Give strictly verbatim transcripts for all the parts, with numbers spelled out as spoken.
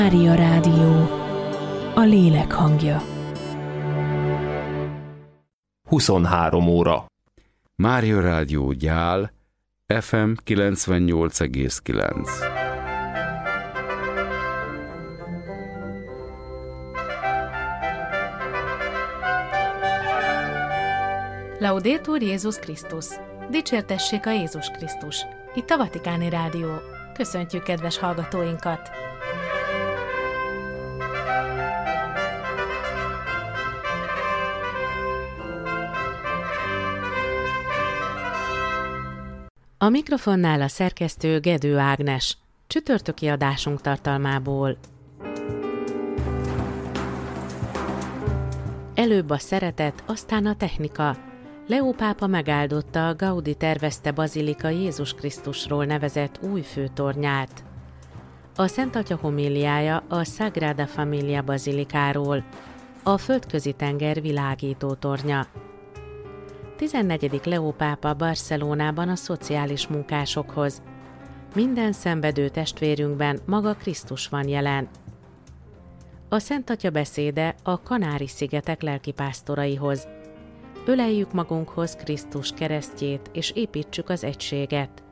Mária Rádió, a lélek hangja. huszonhárom óra. Mária Rádió Gyál, ef em kilencvennyolc egész kilenc. Laudetur Jézus Krisztus! Dicsértessék a Jézus Krisztus! Itt a Vatikáni Rádió. Köszöntjük kedves hallgatóinkat! A mikrofonnál a szerkesztő Gedő Ágnes. Csütörtöki adásunk tartalmából. Előbb a szeretet, aztán a technika. Leó pápa megáldotta a Gaudi tervezte bazilika Jézus Krisztusról nevezett új főtornyát. A Szent Atya homéliája a Sagrada Familia bazilikáról, a földközi tenger világító tornya. tizennegyedik Leó pápa Barcelonában a szociális munkásokhoz. Minden szenvedő testvérünkben maga Krisztus van jelen. A Szent Atya beszéde a Kanári-szigetek lelkipásztoraihoz. Öleljük magunkhoz Krisztus keresztjét, és építsük az egységet.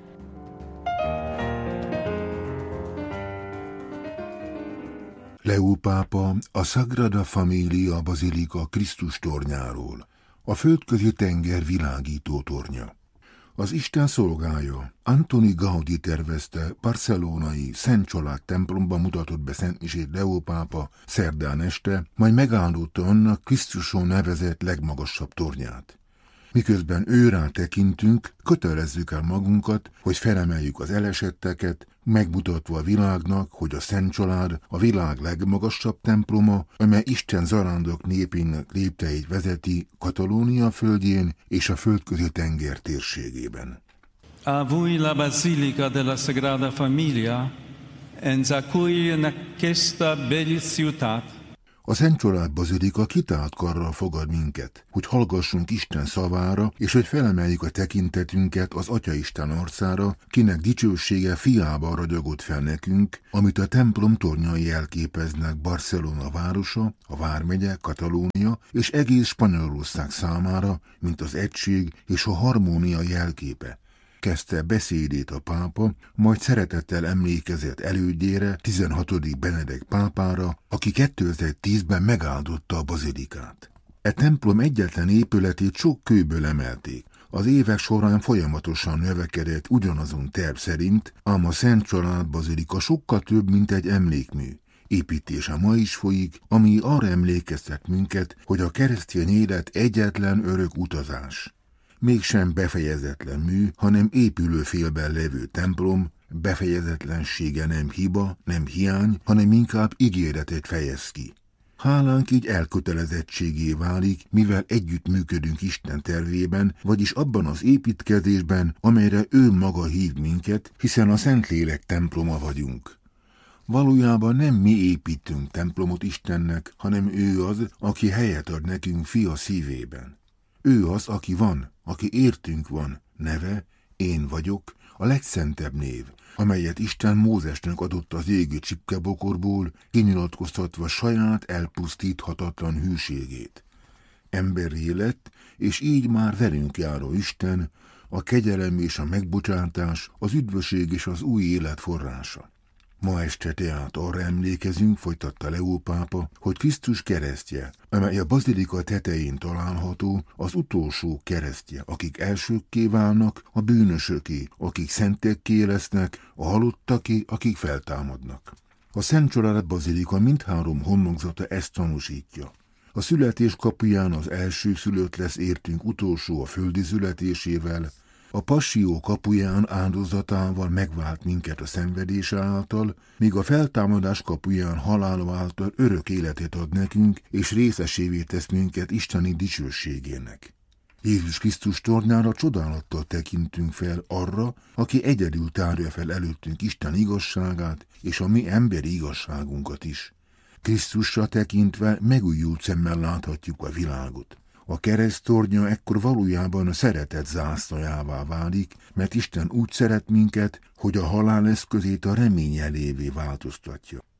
Leó pápa a Sagrada Familia bazilika Krisztus tornyáról, a földközi tenger világító tornya. Az Isten szolgája Antoni Gaudi tervezte barcelonai Szent Család templomban mutatott be szentmisét Leó pápa szerdán este, majd megáldotta annak Krisztuson nevezett legmagasabb tornyát. Miközben őrá tekintünk, kötelezzük el magunkat, hogy felemeljük az elesetteket, megmutatva a világnak, hogy a Szent Család a világ legmagasabb temploma, amely Isten zarándok népének lépteit vezeti Katalónia földjén és a földközi tenger térségében. A voi la Basilica della Sagrada Familia, en cui questa bella ciutat. A Szent Család bazilika kitált karral fogad minket, hogy hallgassunk Isten szavára, és hogy felemeljük a tekintetünket az Atyaisten arcára, kinek dicsősége fiában ragyogott fel nekünk, amit a templom tornyai jelképeznek Barcelona városa, a vármegye, Katalónia és egész Spanyolország számára, mint az egység és a harmónia jelképe. Kezdte beszédét a pápa, majd szeretettel emlékezett elődjére, tizenhatodik Benedek pápára, aki kétezer-tízben megáldotta a bazilikát. E templom egyetlen épületét sok kőből emelték. Az évek során folyamatosan növekedett ugyanazon terv szerint, ám a Szent Család bazilika sokkal több, mint egy emlékmű. Építése ma is folyik, ami arra emlékeztet minket, hogy a keresztény élet egyetlen örök utazás. Mégsem befejezetlen mű, hanem épülőfélben levő templom, befejezetlensége nem hiba, nem hiány, hanem inkább ígéretet fejez ki. Hálánk így elkötelezettségé válik, mivel együtt működünk Isten tervében, vagyis abban az építkezésben, amelyre ő maga hív minket, hiszen a Szentlélek temploma vagyunk. Valójában nem mi építünk templomot Istennek, hanem ő az, aki helyet ad nekünk fia szívében. Ő az, aki van, aki értünk van, neve, én vagyok, a legszentebb név, amelyet Isten Mózesnek adott az égi csipkebokorból, kinyilatkoztatva saját elpusztíthatatlan hűségét. Emberré lett, és így már velünk járó Isten, a kegyelem és a megbocsátás, az üdvösség és az új élet forrása. Ma este tehát arra emlékezünk, folytatta Leó pápa, hogy Krisztus keresztje, amely a bazilika tetején található, az utolsó keresztje, akik elsőkké válnak, a bűnösöké, akik szentekké lesznek, a halottaké, akik feltámadnak. A Szent Család bazilika mindhárom homlokzata ezt tanúsítja. A születés kapuján az első szülött lesz értünk utolsó a földi születésével, a passzió kapuján áldozatával megvált minket a szenvedése által, míg a feltámadás kapuján halála által örök életet ad nekünk, és részesévé tesz minket isteni dicsőségének. Jézus Krisztus tornyára csodálattal tekintünk fel arra, aki egyedül tárja fel előttünk Isten igazságát és a mi emberi igazságunkat is. Krisztusra tekintve megújult szemmel láthatjuk a világot. A kereszttornya ekkor valójában a szeretet zászlajává válik, mert Isten úgy szeret minket, hogy a halál eszközét a remény elévé változtatja.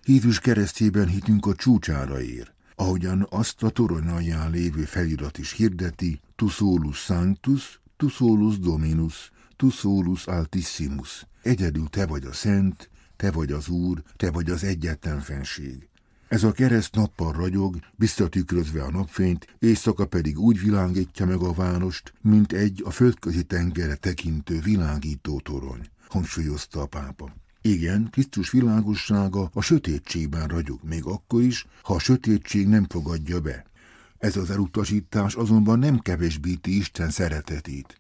Jézus keresztjében hitünk a csúcsára ér, ahogyan azt a torony alján lévő felirat is hirdeti, Tu solus sanctus, tu solus dominus, tu solus altissimus. Egyedül te vagy a szent, te vagy az Úr, te vagy az egyetlen fenség. Ez a kereszt nappal ragyog, visszatükrözve a napfényt, éjszaka pedig úgy világítja meg a várost, mint egy a földközi tengerre tekintő világító torony, hangsúlyozta a pápa. Igen, Krisztus világossága a sötétségben ragyog, még akkor is, ha a sötétség nem fogadja be. Ez az elutasítás azonban nem kevesbíti Isten szeretetét.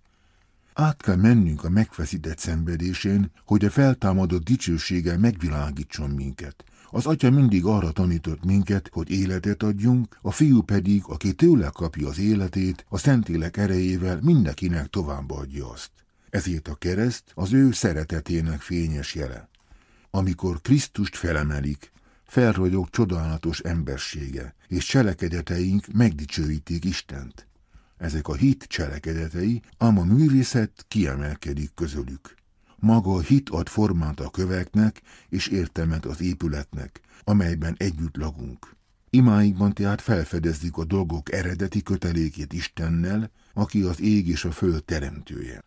Át kell mennünk a megfeszített szenvedésén, hogy a feltámadott dicsőséggel megvilágítson minket. Az Atya mindig arra tanított minket, hogy életet adjunk, a Fiú pedig, aki tőle kapja az életét, a Szentlélek erejével mindenkinek továbbadja azt. Ezért a kereszt az ő szeretetének fényes jele. Amikor Krisztust felemelik, felragyog csodálatos embersége, és cselekedeteink megdicsőítik Istent. Ezek a hit cselekedetei, ám a művészet kiemelkedik közülük. Maga a hit ad formát a köveknek, és értelmet az épületnek, amelyben együtt lakunk. Imáinkban tehát felfedezzük a dolgok eredeti kötelékét Istennel, aki az ég és a föld teremtője.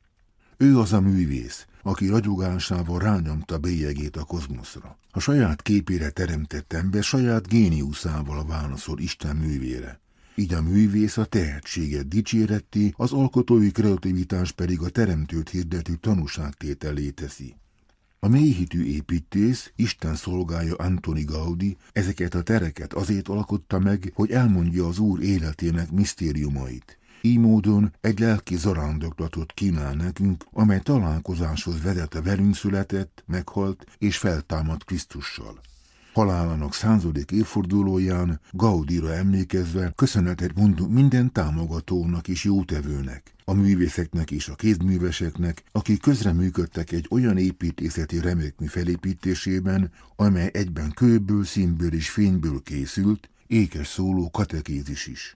Ő az a művész, aki ragyogásával rányomta bélyegét a kozmoszra. A saját képére teremtett ember saját géniuszával válaszol Isten művére. Így a művész a tehetséget dicséretti, az alkotói kreativitás pedig a teremtőt hirdető tanúságtétellé teszi. A mélyhitű építész, Isten szolgája Antoni Gaudi ezeket a tereket azért alkotta meg, hogy elmondja az Úr életének misztériumait. Így módon egy lelki zarándoklatot kínál nekünk, amely találkozáshoz vezet a velünk született, meghalt és feltámadt Krisztussal. Halálának századik évfordulóján Gaudira emlékezve köszönetet mondunk minden támogatónak és jótevőnek, a művészeknek és a kézműveseknek, akik közreműködtek egy olyan építészeti remekmű felépítésében, amely egyben kőből, színből és fényből készült, ékes szóló katekézis is.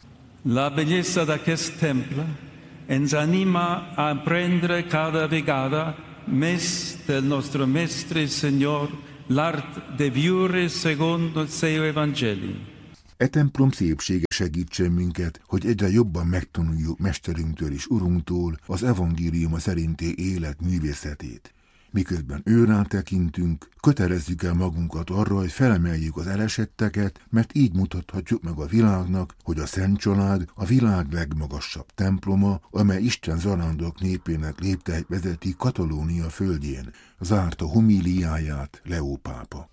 La bellezza d'aquest temple ens anima a apprendere cada vegada més del nostro Mestre Señor l'art de vivere secondo il seu Evangeli. E templom szépsége segítsen minket, hogy egyre jobban megtanuljuk Mesterünktől és Urunktól az evangéliuma szerinti élet művészetét. Miközben őrá tekintünk, kötelezzük el magunkat arra, hogy felemeljük az elesetteket, mert így mutathatjuk meg a világnak, hogy a Szent Család a világ legmagasabb temploma, amely Isten zarándok népének lépteit vezeti Katalónia földjén, zárta homíliáját Leó pápa.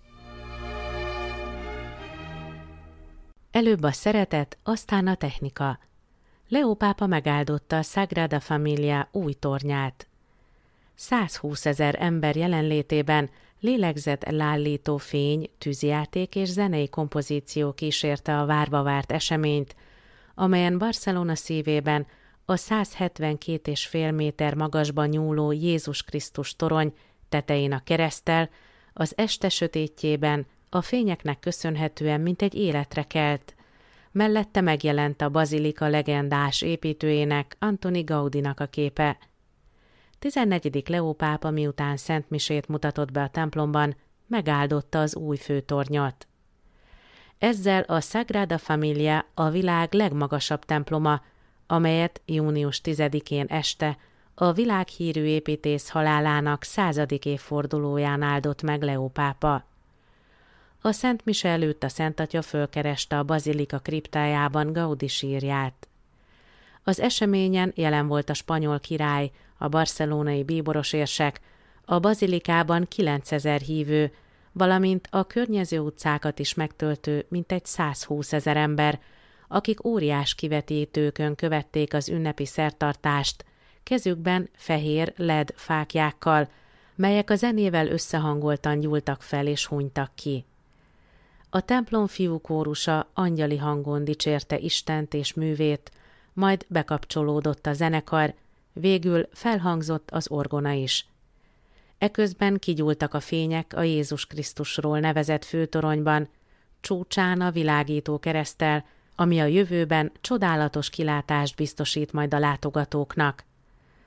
Előbb a szeretet, aztán a technika. Leó pápa megáldotta a Sagrada Familia új tornyát. százhúszezer ember jelenlétében lélegzetlállító fény, tűzjáték és zenei kompozíció kísérte a várva várt eseményt, amelyen Barcelona szívében a száz hetvenkét egész öt méter magasban nyúló Jézus Krisztus torony tetején a kereszttel, az este sötétjében a fényeknek köszönhetően mintegy életre kelt. Mellette megjelent a bazilika legendás építőjének, Antoni Gaudinak a képe. tizennegyedik Leó pápa miután szentmisét mutatott be a templomban, megáldotta az új főtornyot. Ezzel a Sagrada Familia a világ legmagasabb temploma, amelyet június tizedikén este a világhírű építész halálának századik évfordulóján áldott meg Leó pápa. A szentmise előtt a Szentatya fölkereste a bazilika kriptájában Gaudi sírját. Az eseményen jelen volt a spanyol király, a barcelonai bíboros érsek, a bazilikában kilencezer hívő, valamint a környező utcákat is megtöltő mintegy százhúszezer ember, akik óriás kivetítőkön követték az ünnepi szertartást, kezükben fehér led fáklyákkal, melyek a zenével összehangoltan gyúltak fel és hunytak ki. A templom fiúkórusa angyali hangon dicsérte Istent és művét, majd bekapcsolódott a zenekar, végül felhangzott az orgona is. Eközben kigyúltak a fények a Jézus Krisztusról nevezett főtoronyban, csúcsán a világító kereszttel, ami a jövőben csodálatos kilátást biztosít majd a látogatóknak.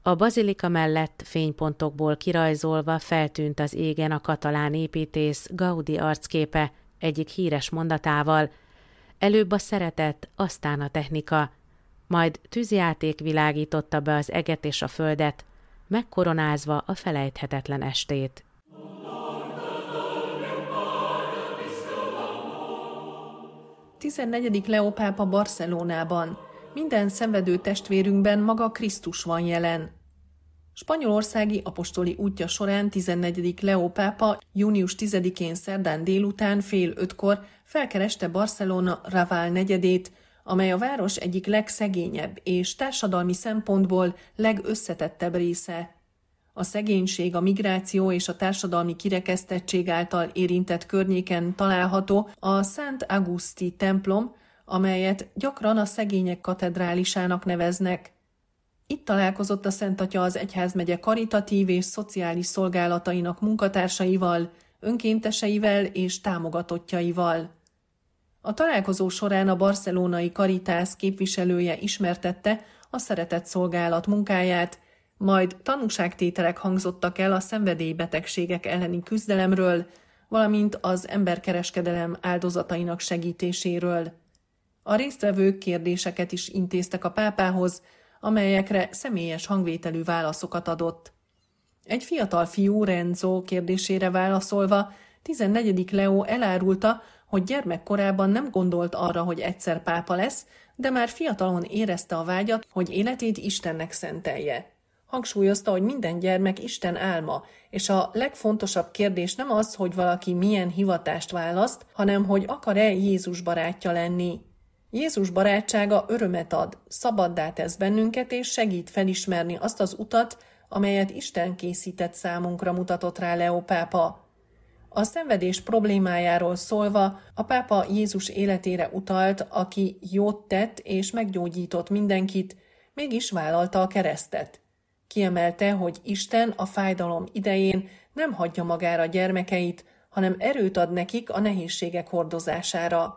A bazilika mellett fénypontokból kirajzolva feltűnt az égen a katalán építész Gaudi arcképe egyik híres mondatával: előbb a szeretet, aztán a technika, majd tűzjáték világította be az eget és a földet, megkoronázva a felejthetetlen estét. tizennegyedik Leó pápa Barcelonában. Minden szenvedő testvérünkben maga Krisztus van jelen. Spanyolországi apostoli útja során tizennegyedik Leó pápa június tizedikén szerdán délután fél ötkor felkereste Barcelona Raval negyedét, amely a város egyik legszegényebb és társadalmi szempontból legösszetettebb része. A szegénység, a migráció és a társadalmi kirekesztettség által érintett környéken található a Szent Augusti templom, amelyet gyakran a szegények katedrálisának neveznek. Itt találkozott a Szent Atya az egyházmegye karitatív és szociális szolgálatainak munkatársaival, önkénteseivel és támogatottjaival. A találkozó során a barcelonai Caritas képviselője ismertette a szeretett szolgálat munkáját, majd tanúságtételek hangzottak el a szenvedélybetegségek elleni küzdelemről, valamint az emberkereskedelem áldozatainak segítéséről. A résztvevők kérdéseket is intéztek a pápához, amelyekre személyes hangvételű válaszokat adott. Egy fiatal fiú Renzo kérdésére válaszolva tizennegyedik Leó elárulta, hogy gyermekkorában nem gondolt arra, hogy egyszer pápa lesz, de már fiatalon érezte a vágyat, hogy életét Istennek szentelje. Hangsúlyozta, hogy minden gyermek Isten álma, és a legfontosabb kérdés nem az, hogy valaki milyen hivatást választ, hanem hogy akar-e Jézus barátja lenni. Jézus barátsága örömet ad, szabaddá tesz bennünket, és segít felismerni azt az utat, amelyet Isten készített számunkra, mutatott rá Leó pápa. A szenvedés problémájáról szólva a pápa Jézus életére utalt, aki jót tett és meggyógyított mindenkit, mégis vállalta a keresztet. Kiemelte, hogy Isten a fájdalom idején nem hagyja magára gyermekeit, hanem erőt ad nekik a nehézségek hordozására.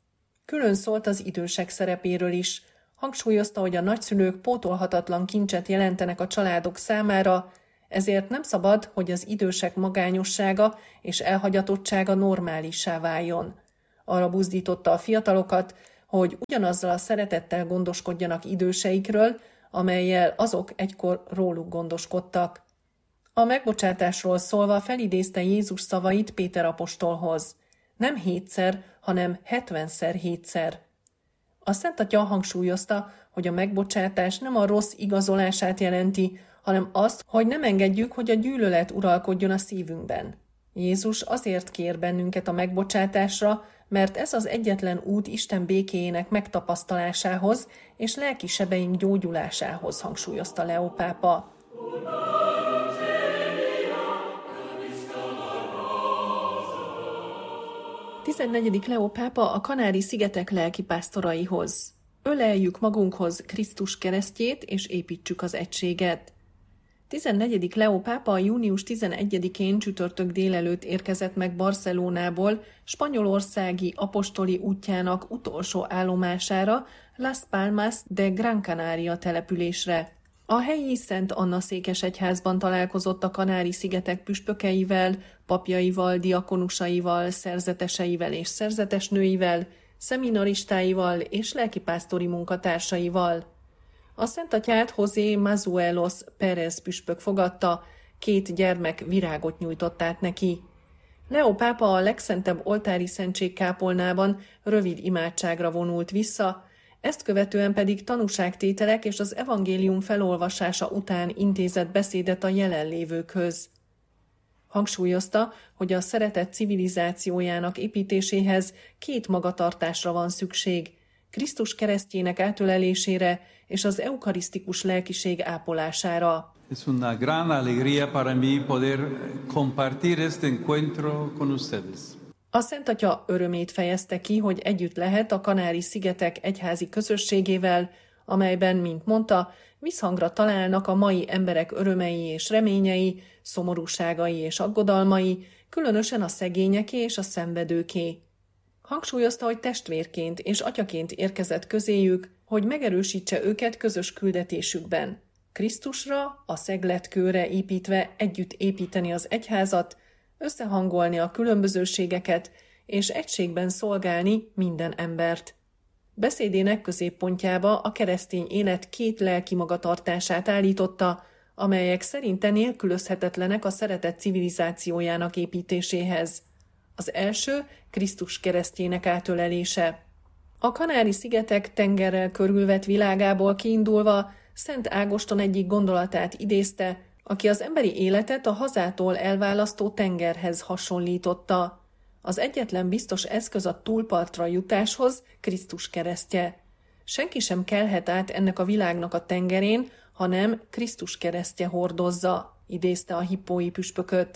Külön szólt az idősek szerepéről is. Hangsúlyozta, hogy a nagyszülők pótolhatatlan kincset jelentenek a családok számára, ezért nem szabad, hogy az idősek magányossága és elhagyatottsága normálissá váljon. Arra buzdította a fiatalokat, hogy ugyanazzal a szeretettel gondoskodjanak időseikről, amellyel azok egykor róluk gondoskodtak. A megbocsátásról szólva felidézte Jézus szavait Péter apostolhoz. Nem hétszer, hanem hetvenszer hétszer. A Szent Atya hangsúlyozta, hogy a megbocsátás nem a rossz igazolását jelenti, hanem azt, hogy nem engedjük, hogy a gyűlölet uralkodjon a szívünkben. Jézus azért kér bennünket a megbocsátásra, mert ez az egyetlen út Isten békéjének megtapasztalásához és lelki sebeink gyógyulásához, hangsúlyozta Leó pápa. tizennegyedik Leó pápa a Kanári-szigetek lelkipásztoraihoz. Öleljük magunkhoz Krisztus keresztjét, és építsük az egységet. tizennegyedik Leó pápa június tizenegyedikén csütörtök délelőtt érkezett meg Barcelonából spanyolországi apostoli útjának utolsó állomására, Las Palmas de Gran Canaria településre. A helyi Szent Anna székesegyházban találkozott a Kanári-szigetek püspökeivel, papjaival, diakonusaival, szerzeteseivel és szerzetesnőivel, szeminaristáival és lelkipásztori munkatársaival. A Szent Atyát José Mazuelos Pérez püspök fogadta, két gyermek virágot nyújtott át neki. Leó pápa a legszentebb oltári szentség kápolnában rövid imádságra vonult vissza, ezt követően pedig tanúságtételek és az evangélium felolvasása után intézett beszédet a jelenlévőkhöz. Hangsúlyozta, hogy a szeretet civilizációjának építéséhez két magatartásra van szükség, Krisztus keresztjének átölelésére és az eukarisztikus lelkiség ápolására. Es una gran alegría para mí poder compartir este encuentro con ustedes. A Szent Atya örömét fejezte ki, hogy együtt lehet a Kanári-szigetek egyházi közösségével, amelyben, mint mondta, visszhangra találnak a mai emberek örömei és reményei, szomorúságai és aggodalmai, különösen a szegényeké és a szenvedőké. Hangsúlyozta, hogy testvérként és atyaként érkezett közéjük, hogy megerősítse őket közös küldetésükben. Krisztusra, a szegletkőre építve együtt építeni az egyházat, összehangolni a különbözőségeket, és egységben szolgálni minden embert. Beszédének középpontjába a keresztény élet két lelki magatartását állította, amelyek szerinte nélkülözhetetlenek a szeretet civilizációjának építéséhez. Az első Krisztus keresztjének átölelése. A Kanári-szigetek tengerrel körülvett világából kiindulva Szent Ágoston egyik gondolatát idézte, aki az emberi életet a hazától elválasztó tengerhez hasonlította. Az egyetlen biztos eszköz a túlpartra jutáshoz Krisztus keresztje. Senki sem kelhet át ennek a világnak a tengerén, hanem Krisztus keresztje hordozza, idézte a hippói püspököt.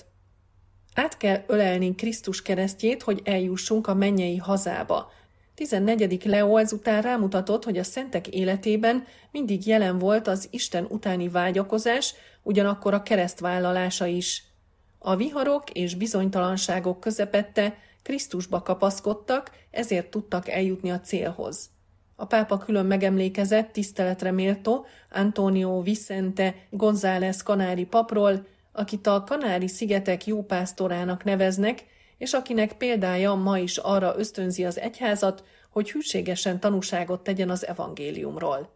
Át kell ölelni Krisztus keresztjét, hogy eljussunk a mennyei hazába. tizennegyedik Leó ezután rámutatott, hogy a szentek életében mindig jelen volt az Isten utáni vágyakozás, ugyanakkor a keresztvállalása is. A viharok és bizonytalanságok közepette Krisztusba kapaszkodtak, ezért tudtak eljutni a célhoz. A pápa külön megemlékezett tiszteletre méltó Antonio Vicente González kanári papról, akit a Kanári-szigetek jópásztorának neveznek, és akinek példája ma is arra ösztönzi az egyházat, hogy hűségesen tanúságot tegyen az evangéliumról.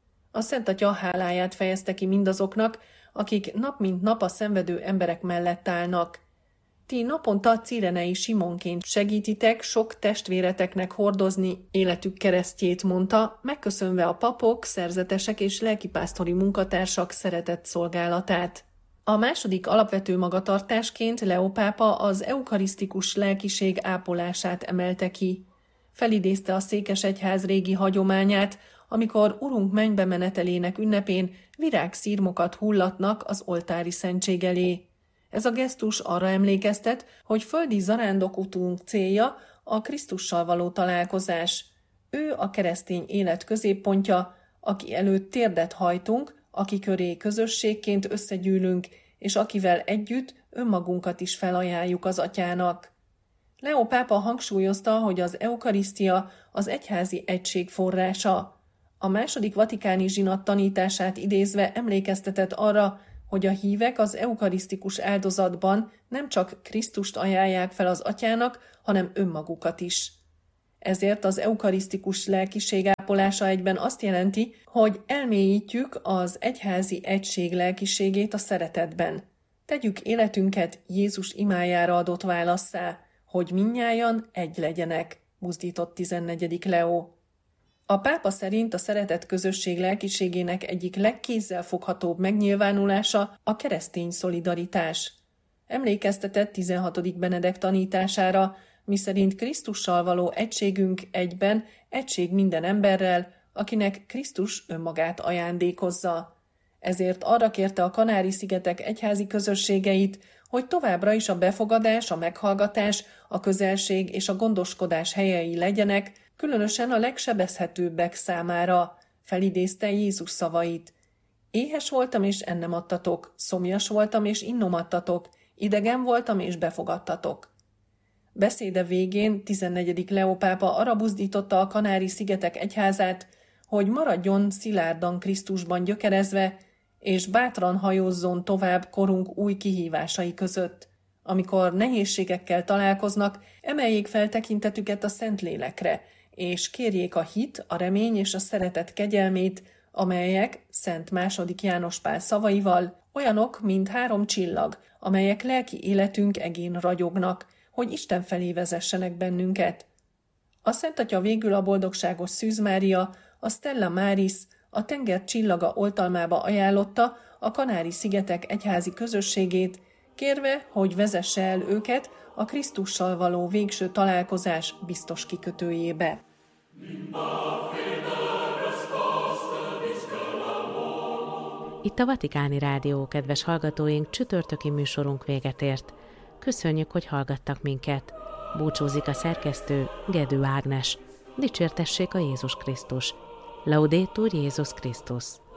A Szent Atya háláját fejezte ki mindazoknak, akik nap mint nap a szenvedő emberek mellett állnak. Ti naponta Cirenei Simonként segítitek sok testvéreteknek hordozni életük keresztjét, mondta, megköszönve a papok, szerzetesek és lelkipásztori munkatársak szeretett szolgálatát. A második alapvető magatartásként Leó pápa az eukarisztikus lelkiség ápolását emelte ki. Felidézte a székesegyház régi hagyományát, amikor Urunk mennybe menetelének ünnepén virágszirmokat hullatnak az oltári szentség elé. Ez a gesztus arra emlékeztet, hogy földi zarándokutunk célja a Krisztussal való találkozás. Ő a keresztény élet középpontja, aki előtt térdet hajtunk, aki köré közösségként összegyűlünk, és akivel együtt önmagunkat is felajánljuk az Atyának. Leó pápa hangsúlyozta, hogy az eukarisztia az egyházi egység forrása. A második vatikáni zsinat tanítását idézve emlékeztetett arra, hogy a hívek az eukarisztikus áldozatban nem csak Krisztust ajánlják fel az Atyának, hanem önmagukat is. Ezért az eukarisztikus lelkiség ápolása egyben azt jelenti, hogy elmélyítjük az egyházi egység lelkiségét a szeretetben. Tegyük életünket Jézus imájára adott válasszá, hogy mindnyájan egy legyenek, buzdított tizennegyedik Leó. A pápa szerint a szeretet közösség lelkiségének egyik legkézzelfoghatóbb megnyilvánulása a keresztény szolidaritás. Emlékeztetett tizenhatodik Benedek tanítására, miszerint Krisztussal való egységünk egyben egység minden emberrel, akinek Krisztus önmagát ajándékozza. Ezért arra kérte a Kanári-szigetek egyházi közösségeit, hogy továbbra is a befogadás, a meghallgatás, a közelség és a gondoskodás helyei legyenek, különösen a legsebezhetőbbek számára, felidézte Jézus szavait. Éhes voltam, és ennem adtatok, szomjas voltam, és innom adtatok, idegen voltam, és befogadtatok. Beszéde végén tizennegyedik Leó pápa arra buzdította a Kanári-szigetek egyházát, hogy maradjon szilárdan Krisztusban gyökerezve, és bátran hajózzon tovább korunk új kihívásai között. Amikor nehézségekkel találkoznak, emeljék fel tekintetüket a Szentlélekre, és kérjék a hit, a remény és a szeretet kegyelmét, amelyek, Szent második János Pál szavaival, olyanok, mint három csillag, amelyek lelki életünk egén ragyognak, hogy Isten felé vezessenek bennünket. A Szent Atya végül a boldogságos Szűz Mária, a Stella Maris, a tenger csillaga oltalmába ajánlotta a Kanári-szigetek egyházi közösségét, kérve, hogy vezesse el őket a Krisztussal való végső találkozás biztos kikötőjébe. Itt a Vatikáni Rádió, kedves hallgatóink, csütörtöki műsorunk véget ért. Köszönjük, hogy hallgattak minket. Búcsúzik a szerkesztő, Gedő Ágnes. Dicsértessék a Jézus Krisztus. Laudetur Jézus Krisztus.